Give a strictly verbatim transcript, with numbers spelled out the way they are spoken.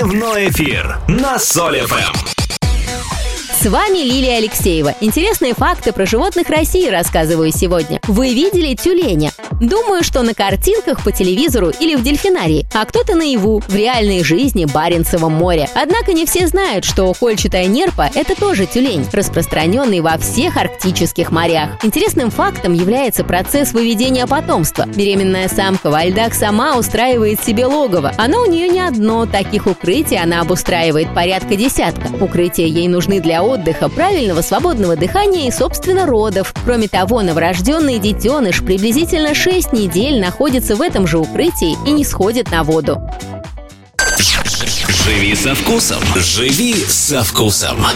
Дневной эфир на Соль эф эм. С вами Лилия Алексеева. Интересные факты про животных России рассказываю сегодня. Вы видели тюленя? Думаю, что на картинках по телевизору или в дельфинарии, а кто-то наяву, в реальной жизни Баренцевом море. Однако не все знают, что кольчатая нерпа – это тоже тюлень, распространенный во всех арктических морях. Интересным фактом является процесс выведения потомства. Беременная самка вальдак сама устраивает себе логово. Оно у нее не одно, таких укрытий она обустраивает порядка десятка. Укрытия ей нужны для отдыха, правильного свободного дыхания и, собственно, родов. Кроме того, новорожденный детеныш приблизительно шесть недель находится в этом же укрытии и не сходит на воду. Живи со вкусом. Живи со вкусом.